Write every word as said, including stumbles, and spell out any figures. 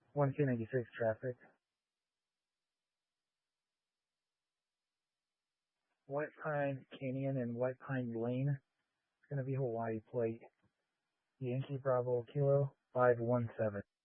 one two ninety-six traffic. White Pine Canyon and White Pine Lane. It's going to be Hawaii plate. Yankee Bravo Kilo five one seven.